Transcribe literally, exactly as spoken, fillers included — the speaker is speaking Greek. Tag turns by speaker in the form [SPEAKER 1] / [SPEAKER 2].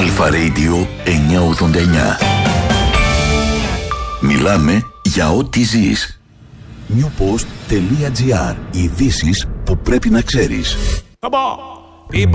[SPEAKER 1] Αλφα Radio εννιακόσια ογδόντα εννιά. Μιλάμε για ό,τι ζεις. newpost.gr. Ειδήσεις που πρέπει να ξέρεις.